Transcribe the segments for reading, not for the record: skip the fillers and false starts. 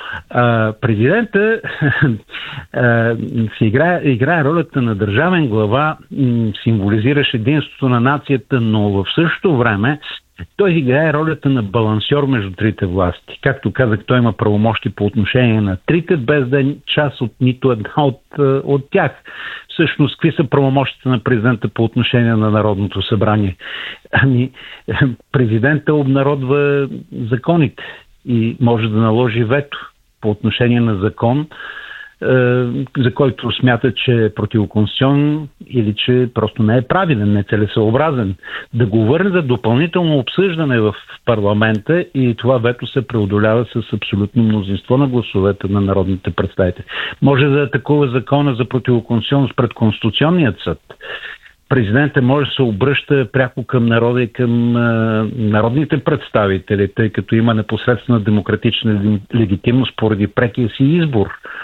Президента играе ролята на държавен глава, символизираше единството на нацията, но в същото време той играе ролята на балансьор между трите власти. Както казах, той има правомощи по отношение на трите, без да е част от нито една от тях. Всъщност, какви са правомощите на президента по отношение на Народното събрание? Президента обнародва законите и може да наложи вето по отношение на закон, за който смята, че е противоконституционен или че просто не е правилен, не е целесъобразен. Да го върне за допълнително обсъждане в парламента и това вето се преодолява с абсолютно мнозинство на гласовете на народните представители. Може да атакува закона за противоконституционност пред Конституционният съд. Президентът може да се обръща пряко към народа и към народните представители, тъй като има непосредствена демократична легитимност поради прекия си избор.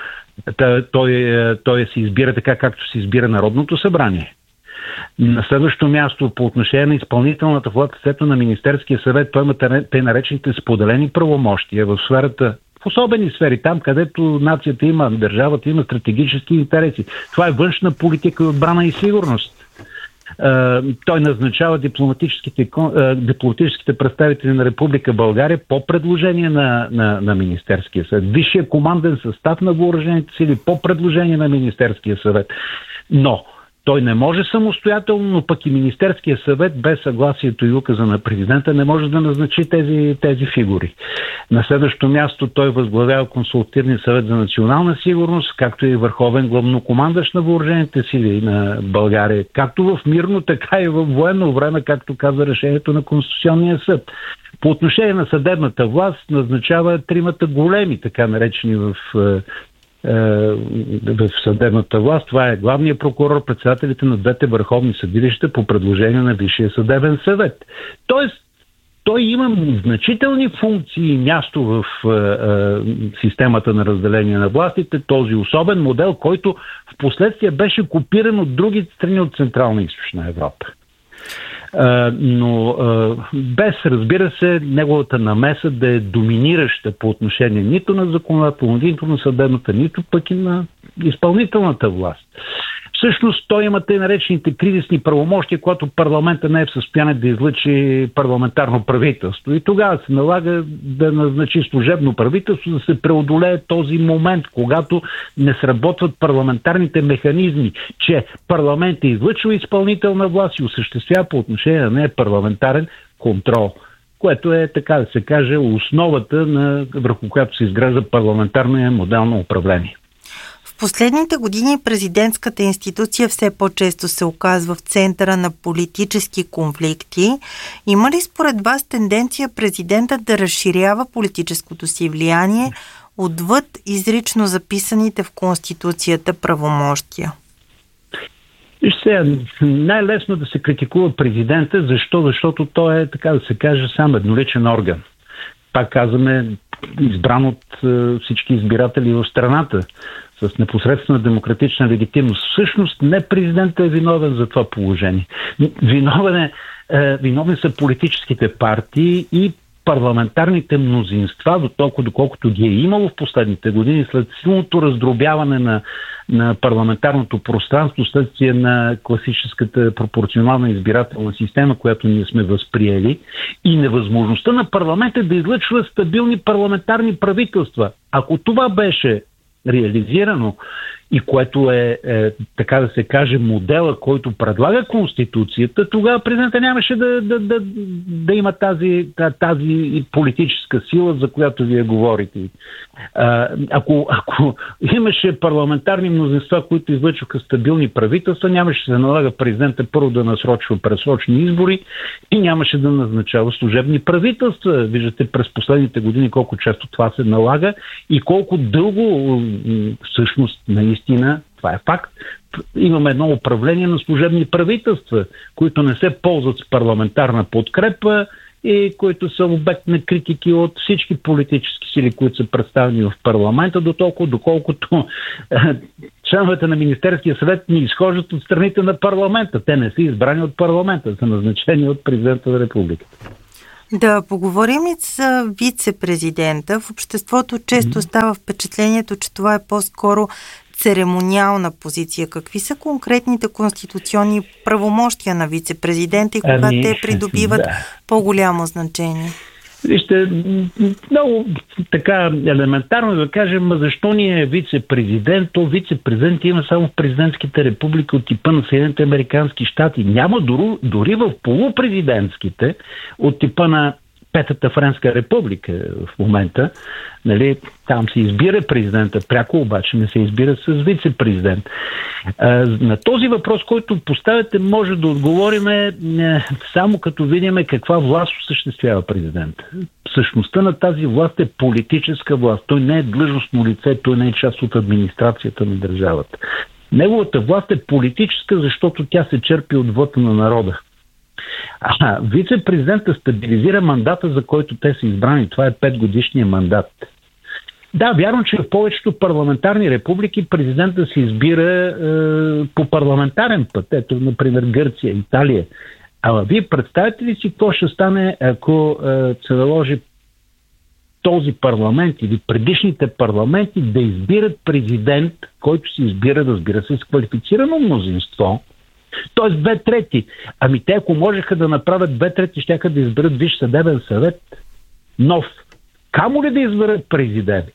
Той се избира така, както се избира Народното събрание. На следващото място, по отношение на изпълнителната власт, след на Министерския съвет, той има тъй наречените споделени правомощия в сферата, в особени сфери, там където нацията има, държавата има стратегически интереси. Това е външна политика, отбрана и сигурност. Той назначава дипломатическите представители на Република България по предложение на Министерския съвет. Висшия команден състав на въоръжените сили по предложение на Министерския съвет. Но той не може самостоятелно, но пък и Министерския съвет без съгласието и указа на президента не може да назначи тези фигури. На следващото място той възглавява Консултативния съвет за национална сигурност, както и върховен главнокомандащ на въоръжените сили на България, както в мирно, така и в военно време, както каза решението на Конституционния съд. По отношение на съдебната власт назначава тримата големи, така наречени в съдебната власт. Това е главният прокурор, председателите на двете върховни съдилища по предложение на Висшия съдебен съвет. Тоест, той има значителни функции и място в системата на разделение на властите, този особен модел, който в последствие беше копиран от други страни от Централна и Източна Европа. Но без, разбира се, неговата намеса да е доминираща по отношение нито на законодателната, нито на съдебната, нито пък и на изпълнителната власт. Всъщност той има тъй наречените кризисни правомощия, когато парламента не е в състояние да излъчи парламентарно правителство. И тогава се налага да назначи служебно правителство, да се преодолее този момент, когато не сработват парламентарните механизми, че парламентът излъчва изпълнителна власт и осъществява по отношение на нея парламентарен контрол, което е, така да се каже, основата, върху която се изгражда парламентарния модел на управление. В последните години президентската институция все по-често се оказва в центъра на политически конфликти. Има ли според вас тенденция президентът да разширява политическото си влияние отвъд изрично записаните в Конституцията правомощия? Най-лесно да се критикува президента. Защо? Защото той е, така да се каже, сам едноличен орган. Пак казваме, избран от всички избиратели в страната, с непосредствена демократична легитимност. Всъщност не президентът е виновен за това положение. Виновни са политическите партии и парламентарните мнозинства, доколкото ги е имало в последните години, след силното раздробяване на парламентарното пространство, следствие на класическата пропорционална избирателна система, която ние сме възприели, и невъзможността на парламента да излъчва стабилни парламентарни правителства. Ако това беше реализирано и което е, така да се каже, модела, който предлага Конституцията, тогава президента нямаше да има тази политическа сила, за която вие говорите. Ако имаше парламентарни мнозинства, които излъчваха стабилни правителства, нямаше да се налага президента първо да насрочва предсрочни избори и нямаше да назначава служебни правителства. Виждате през последните години колко често това се налага и колко дълго всъщност наистина, това е факт, имаме едно управление на служебни правителства, които не се ползват с парламентарна подкрепа и които са обект на критики от всички политически сили, които са представени в парламента, доколкото членовете на Министерския съвет не изхождат от страните на парламента. Те не са избрани от парламента, са назначени от президента на републиката. Да поговорим и за вице-президента. В обществото често става впечатлението, че това е по-скоро церемониална позиция. Какви са конкретните конституционни правомощия на вице-президента и кога те придобиват по-голямо значение? Вижте, много така елементарно да кажем, защо ни е вице-президент? То вице-президент има само в президентските републики от типа на Съединените американски щати. Няма дори в полупрезидентските от типа на Петата Френска република в момента. Нали, там се избира президента пряко, обаче не се избира с вице-президент. На този въпрос, който поставяте, може да отговорим само като видим каква власт осъществява президент. Същността на тази власт е политическа власт. Той не е длъжностно лице, той не е част от администрацията на държавата. Неговата власт е политическа, защото тя се черпи от вота на народа. Вице-президента стабилизира мандата, за който те са избрани. Това е 5-годишния мандат. Да, вярно, че в повечето парламентарни републики президента се избира по парламентарен път. Ето, например, Гърция, Италия. Ама вие представете ли си какво ще стане, ако се наложи този парламент или предишните парламенти да избират президент, който се избира, разбира се, с квалифицирано мнозинство, т.е. 2/3. Ами те, ако можеха да направят 2/3, щяха да изберат Висш съдебен съвет нов. Камо ли да изберат президент?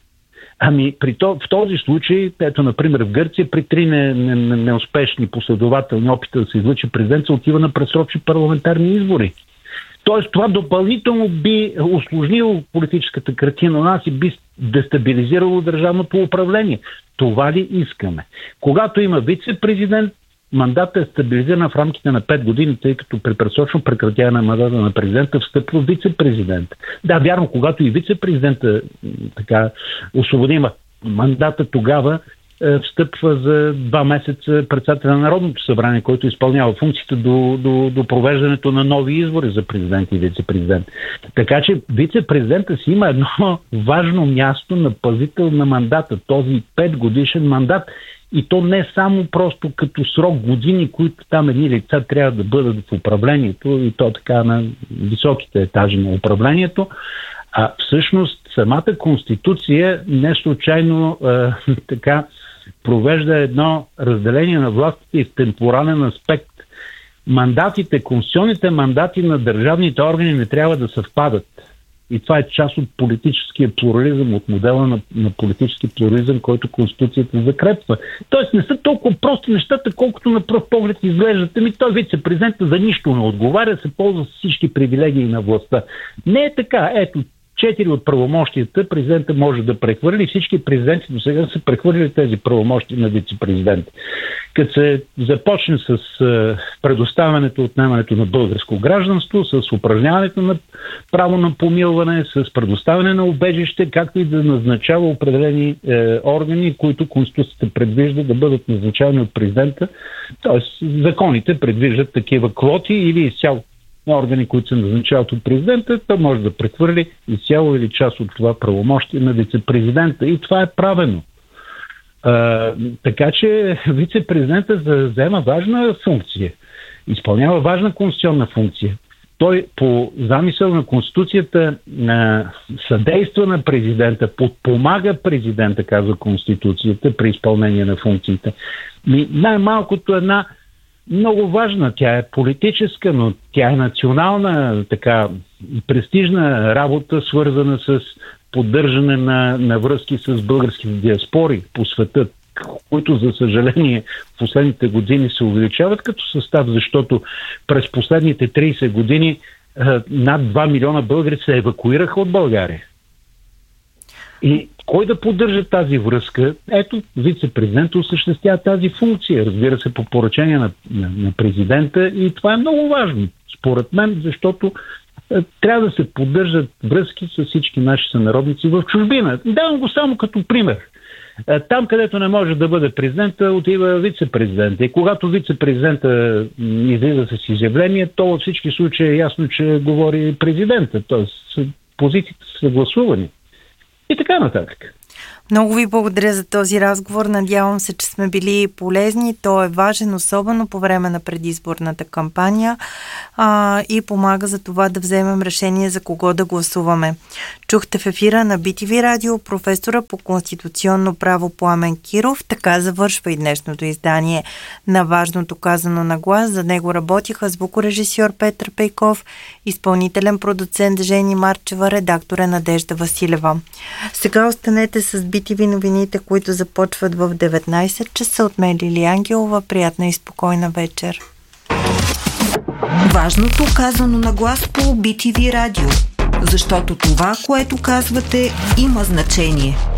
Ами в този случай, ето, например, в Гърция, при 3 неуспешни последователни опита да се излъчи президент, се отива на предсрочни парламентарни избори. Тоест, това допълнително би усложнило политическата картина на нас и би дестабилизирало държавното управление. Това ли искаме? Когато има вице-президент, мандатът е стабилизиран в рамките на 5 години, тъй като при предсрочно прекратяване на мандата на президента встъпва вице-президент. Да, вярно, когато и вице-президента така освободи мандата, тогава встъпва за 2 месеца председателя на Народното събрание, който изпълнява функциите до провеждането на нови избори за президент и вице-президент. Така че вице-президента си има едно важно място на пазител на мандата, този 5-годишен мандат. И то не само просто като срок години, които там едни лица трябва да бъдат в управлението, и то така на високите етажи на управлението, а всъщност самата Конституция не случайно така провежда едно разделение на властите и в темпорален аспект. Конституционните мандати на държавните органи не трябва да съвпадат. И това е част от политическия плурализъм, от модела на политически плурализъм, който Конституцията закрепва. Тоест не са толкова прости нещата, колкото на пръв поглед изглеждат. Той вице-президентът за нищо не отговаря, се ползва с всички привилегии на властта. Не е така. Ето, 4 от правомощията президента може да прехвърли. Всички президенти до сега са прехвърлили тези правомощия на вице-президент. Като се започне с предоставянето, отнемането на българско гражданство, с упражняването на право на помилване, с предоставяне на убежище, както и да назначава определени органи, които Конституцията предвижда да бъдат назначавани от президента. Тоест, законите предвиждат такива квоти или изцяло на органи, които се назначават от президента, той може да прехвърли изцяло или част от това правомощие на вице-президента. И това е правено. Така че вице-президента заема важна функция. Изпълнява важна конституционна функция. Той по замисъл на Конституцията съдейства на президента, подпомага президента, казва Конституцията, при изпълнение на функциите. Най-малкото една много важна. Тя е политическа, но тя е национална, така престижна работа, свързана с поддържане на връзки с българските диаспори по света, които, за съжаление, в последните години се увеличават като състав, защото през последните 30 години над 2 милиона българи се евакуираха от България. И кой да поддържа тази връзка? Ето, вице-президент осъществява тази функция, разбира се, по поръчение на президента, и това е много важно, според мен, защото трябва да се поддържат връзки с всички наши сънародници в чужбина. Давам го само като пример. Там, където не може да бъде президента, отива вице-президента. И когато вице-президента излиза с изявление, то във всички случаи е ясно, че говори президента. Тоест, позициите са съгласувани. И така нататък. Много ви благодаря за този разговор. Надявам се, че сме били полезни. Той е важен, особено по време на предизборната кампания и помага за това да вземем решение за кого да гласуваме. Чухте в ефира на BTV Радио професора по конституционно право Пламен Киров. Така завършва и днешното издание на Важното казано на глас. За него работиха звукорежисьор Петър Пейков, изпълнителен продуцент Жени Марчева, редактор Надежда Василева. Сега останете с BTV новините, които започват в 19 часа. От мен Лили Ангелова. Приятна и спокойна вечер. Важното казано на глас по BTV Радио. Защото това, което казвате, има значение.